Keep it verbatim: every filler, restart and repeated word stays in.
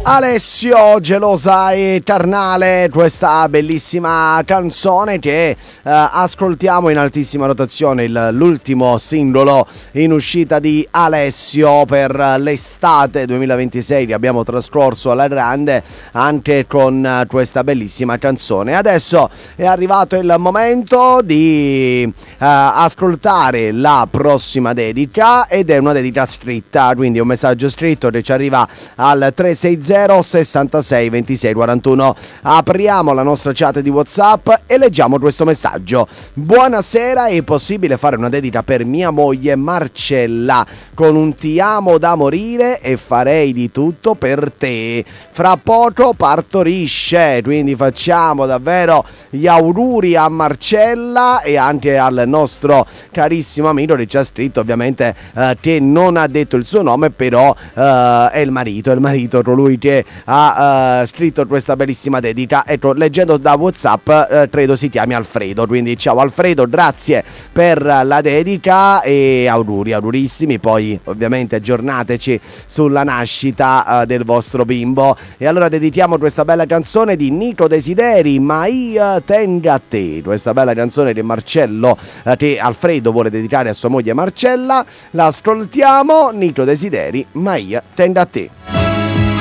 Alessio, Gelosa e Carnale, questa bellissima canzone che eh, ascoltiamo in altissima rotazione, il, l'ultimo singolo in uscita di Alessio per l'estate duemilaventisei che abbiamo trascorso alla grande anche con eh, questa bellissima canzone. Adesso è arrivato il momento di eh, ascoltare la prossima dedica, ed è una dedica scritta, quindi un messaggio scritto che ci arriva al tre sei zero sessantasei ventisei quarantuno. Apriamo la nostra chat di WhatsApp e leggiamo questo messaggio. Buonasera, è possibile fare una dedica per mia moglie Marcella con un ti amo da morire e farei di tutto per te. Fra poco partorisce, quindi facciamo davvero gli auguri a Marcella e anche al nostro carissimo amico che ci ha scritto, ovviamente eh, che non ha detto il suo nome, però eh, è il marito, è il marito colui che ha uh, scritto questa bellissima dedica. Ecco, leggendo da WhatsApp uh, credo si chiami Alfredo, quindi ciao Alfredo, grazie per la dedica e auguri, augurissimi. Poi ovviamente aggiornateci sulla nascita uh, del vostro bimbo. E allora dedichiamo questa bella canzone di Nico Desideri, Maia tenga a te, questa bella canzone di Marcello uh, che Alfredo vuole dedicare a sua moglie Marcella. La ascoltiamo, Nico Desideri, Maia tenga a te.